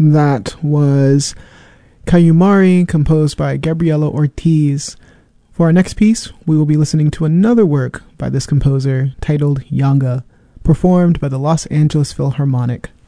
That was Kayumari, composed by Gabriela Ortiz. For our next piece, we will be listening to another work by this composer titled Yanga, performed by the Los Angeles Philharmonic.